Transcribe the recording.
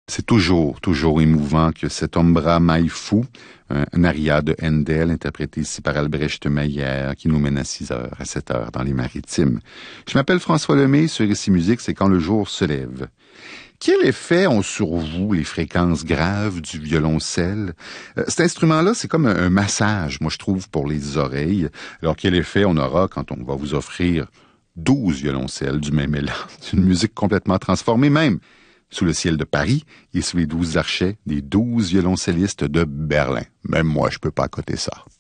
C'est toujours émouvant que cet Ombra mai fou, un aria de Handel, interprété ici par Albrecht Meyer, qui nous mène à 6 heures, à 7 heures dans les Maritimes. Je m'appelle François Lemay, sur Ici Musique, c'est quand le jour se lève. Quel effet ont sur vous les fréquences graves du violoncelle? Cet instrument-là, c'est comme un massage, moi je trouve, pour les oreilles. Alors quel effet on aura quand on va vous offrir 12 violoncelles du même élan, d'une musique complètement transformée même, sous le ciel de Paris et sous les 12 archets des 12 violoncellistes de Berlin. Même moi, je peux pas accoter ça.